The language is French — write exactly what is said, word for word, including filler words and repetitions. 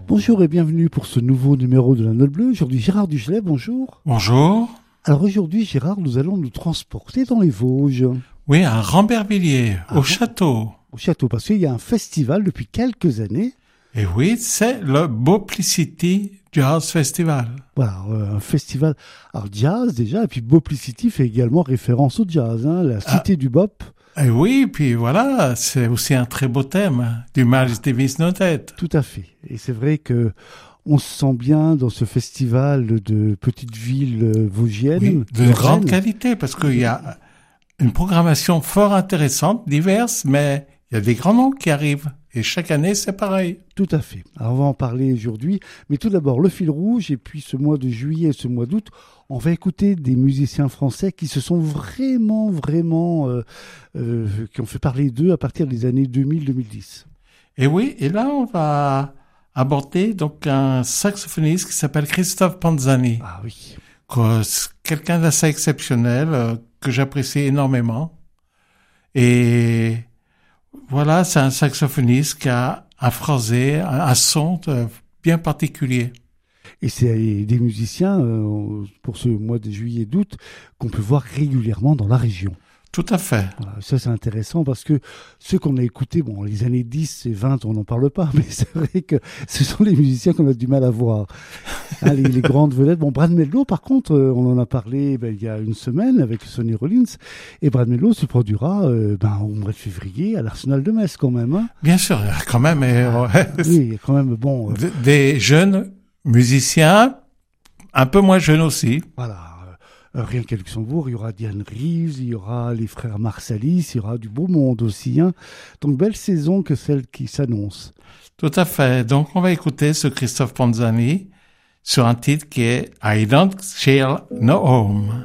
Bonjour et bienvenue pour ce nouveau numéro de la Note Bleue. Aujourd'hui, Gérard Duchelet, bonjour. Bonjour. Alors aujourd'hui, Gérard, nous allons nous transporter dans les Vosges. Oui, à Rambervillers, Ah, au château. Au château, parce qu'il y a un festival depuis quelques années. Et oui, c'est le Boplicity Jazz Festival. Voilà, euh, un festival alors jazz déjà, et puis Boplicity fait également référence au jazz, hein, la cité Ah. du bop. Et oui, puis voilà, c'est aussi un très beau thème hein, du Miles Davis Notet. Tout à fait. Et c'est vrai que on se sent bien dans ce festival de petites villes euh, vosgiennes. Oui, de lorraines. grande qualité, parce qu'il y a une programmation fort intéressante, diverse, mais il y a des grands noms qui arrivent. Et chaque année, c'est pareil. Tout à fait. Alors on va en parler aujourd'hui. Mais tout d'abord, le fil rouge, et puis ce mois de juillet et ce mois d'août, on va écouter des musiciens français qui se sont vraiment, vraiment, euh, euh, qui ont fait parler d'eux à partir des années deux mille à deux mille dix. Et oui, et là, on va aborder donc un saxophoniste qui s'appelle Christophe Panzani. Ah oui. Que c'est quelqu'un d'assez exceptionnel, euh, que j'apprécie énormément. Et voilà, c'est un saxophoniste qui a un phrasé, un, un son euh, bien particulier. Et c'est des musiciens, euh, pour ce mois de juillet et d'août, qu'on peut voir régulièrement dans la région. Tout à fait. Voilà, ça c'est intéressant parce que ceux qu'on a écoutés, bon, les années dix et vingt, on n'en parle pas, mais c'est vrai que ce sont les musiciens qu'on a du mal à voir. Hein, les, les grandes vedettes. Bon, Brad Mello, par contre, euh, on en a parlé ben, il y a une semaine avec Sonny Rollins, et Brad Mello se produira euh, ben, au mois de février à l'Arsenal de Metz quand même. Hein. Bien sûr, quand même. Et, ouais, Oui, il y a quand même, bon... Euh, des jeunes musiciens, un peu moins jeunes aussi. Voilà. Euh, rien qu'à Luxembourg, il y aura Diane Reeves, il y aura les frères Marsalis, il y aura du beau monde aussi. Hein. Donc, belle saison que celle qui s'annonce. Tout à fait. Donc, on va écouter ce Christophe Panzani sur un titre qui est I Don't Share No Home.